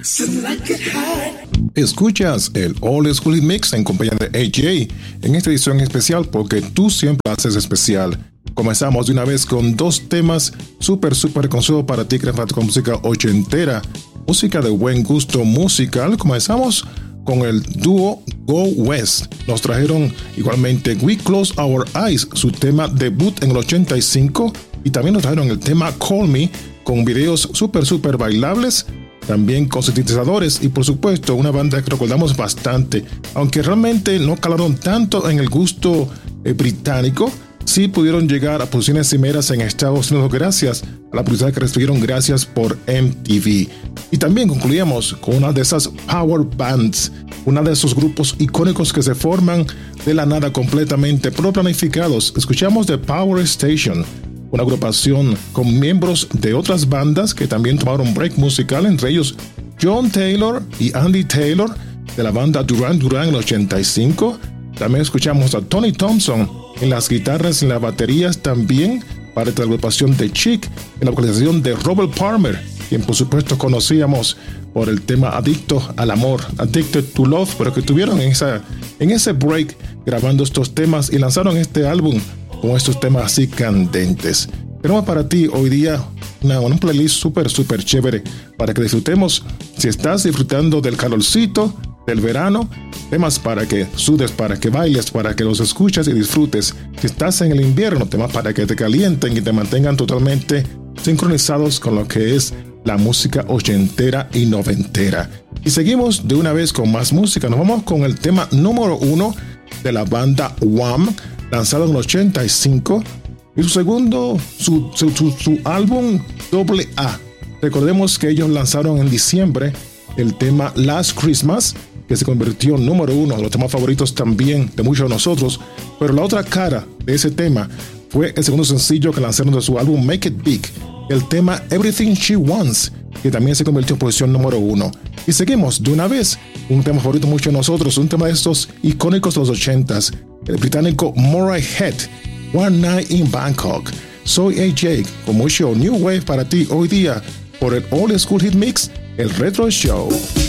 Escuchas el Old School Hit Mix en compañía de AJ en esta edición especial porque tú siempre haces especial. Comenzamos de una vez con dos temas súper conocidos para ti que eres con música ochentera, música de buen gusto musical. Comenzamos con el dúo Go West. Nos trajeron igualmente We Close Our Eyes, su tema debut en el 85, y también nos trajeron el tema Call Me con videos súper bailables, también con sintetizadores y por supuesto una banda que recordamos bastante, aunque realmente no calaron tanto en el gusto británico. Sí pudieron llegar a posiciones cimeras en Estados Unidos gracias a la publicidad que recibieron gracias por MTV. Y también concluíamos con una de esas power bands, una de esos grupos icónicos que se forman de la nada completamente pero planificados. Escuchamos The Power Station, una agrupación con miembros de otras bandas que también tomaron break musical, entre ellos John Taylor y Andy Taylor de la banda Duran Duran en el 85. También escuchamos a Tony Thompson en las guitarras y en las baterías, también parte de la agrupación de Chic en la vocalización de Robert Palmer, quien por supuesto conocíamos por el tema Adicto al Amor, Addicted to Love, pero que tuvieron en ese break grabando estos temas y lanzaron este álbum con estos temas así candentes. Tenemos para ti hoy día un playlist súper chévere para que disfrutemos. Si estás disfrutando del calorcito, del verano, temas para que sudes, para que bailes, para que los escuches y disfrutes. Si estás en el invierno, temas para que te calienten y te mantengan totalmente sincronizados con lo que es la música ochentera y noventera. Y seguimos de una vez con más música. Nos vamos con el tema número 1 de la banda Wham, lanzado en el 85, y su álbum AA. Recordemos que ellos lanzaron en diciembre el tema Last Christmas, que se convirtió en número 1 de los temas favoritos también de muchos de nosotros, pero la otra cara de ese tema fue el segundo sencillo que lanzaron de su álbum Make It Big, el tema Everything She Wants, que también se convirtió en posición número 1. Y seguimos de una vez un tema favorito de muchos de nosotros, un tema de estos icónicos de los 80s, el británico Murray Head, One Night in Bangkok. Soy AJ con mucho New Wave para ti hoy día por el Old School Hit Mix, el Retro Show.